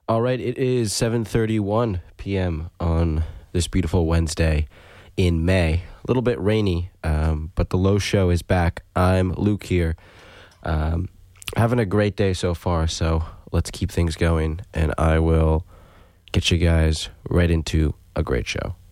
All right, it is 7:31 p.m. on this beautiful Wednesday in May. A little bit rainy, but the Low Show is back. I'm Luke here. Having a great day so far, so let's keep things going, and I will get you guys right into a great show.